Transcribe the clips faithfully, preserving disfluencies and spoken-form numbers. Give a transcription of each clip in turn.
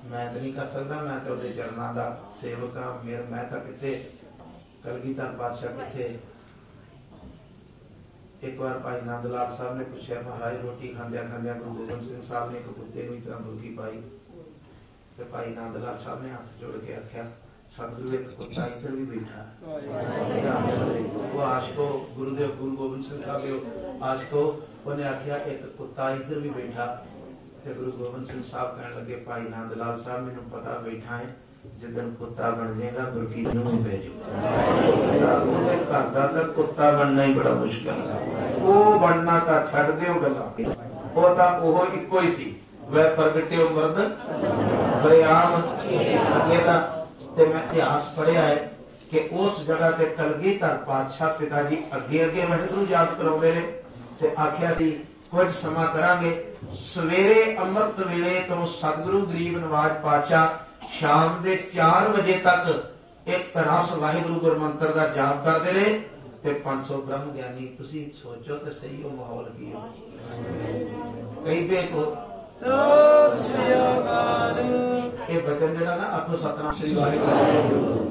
मैं तो नहीं कर सकता, मैं तो उहदे चरणों का सेवक हाँ। मेरा मैं तो किथे कलगीधर पातशाह किथे। एक बार भाई नंद लाल साहब ने पूछा, महाराज रोटी खांद्या खांद्या गुरु गोबिंद सिंह साहब ने एक कुत्ते को इस तरह मुर्गी पाई, तो भाई नंद लाल साहब ने हाथ जोड़ के आख्या, सतगुरु एक कुत्ता इधर भी बैठा, वो आशको गुरुदेव गुरु गोबिंद सिंह साहब आशको उन्हें आख्या एक कुत्ता इधर भी बैठा। तो गुरु गोबिंद सिंह साहब कहने लगे, भाई नंद लाल साहब मैनू पता बैठा है, जिदन कुत्ता बन जाएगा मुर्गी नूं ही पै जाऊगा। घर का तो कुत्ता बनना ही बड़ा मुश्किल है, वो बनना तो छड्ड दिओ गल्लां, वो तो ओहो इक्को ही सी, वह प्रगटे मर्द बरियाम। अगे तां ते मैं इतिहास पढ़िया है कि उस जगह ते कलगीधर पातशाह पिता जी अगे अगे वाहिगुरू याद कराउंदे ने ते आखिया सी कुछ समा करांगे। सवेरे अमृत वेले तो सतगुरु गरीब नवाज पातशाह शाम के चार बजे तक एक रस वाहिगुरू गुरमंत्र का जाप करते रहे ते पांच सौ ब्रह्म ज्ञानी। तुसी सोचो तो सही वो माहौल की हो। कई बेको ये बचन जड़ा ना आखो सतनाम श्री वाहिगुरू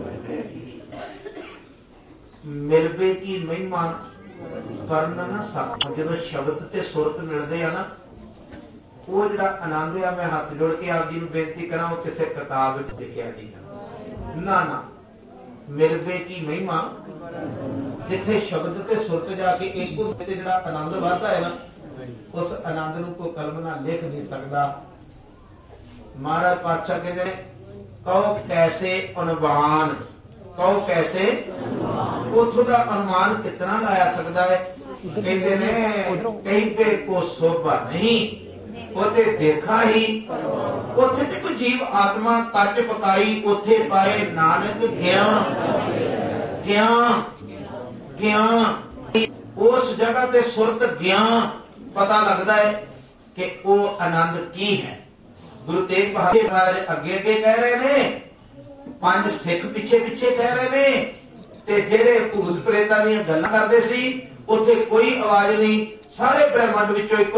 मिलबे की महिमा करना ना सकता। जो शब्द ते सुरत मिलते हैं ना, वो जो आनंद है, मैं हाथ जोड़ के आप जी बेनती करा, वो किसी किताब लिखा नहीं ना ना। मिलबे की महिमा जिथे शब्द ते सुरत जाके एक जो आनंद बढ़ता है ना, उस आनंद को कोई कलम ना लिख नहीं सकता। महाराज पातशाह कहते कहो कैसे अनुमान, कहो कैसे उथों का अनुमान कितना लाया सकता है। कहते ने कहीं पे को शोभा नहीं, उथे देखा ही, उथे ते कोई जीव आत्मा कच पकाई, उथे पाए नानक ज्ञान ज्ञान ज्ञान। उस जगह ते सुरत ज्ञान पता लगता है कि वो आनंद की है। गुरु तेग बहादुर महाराज अगे अगे कह रहे ने, पांच सिख पिछे पिछे कह रहे ने, ते जेड़े भूत प्रेतां दीयां गल्लां करदे सी उथे कोई आवाज नहीं, सारे ब्रह्मंड विचों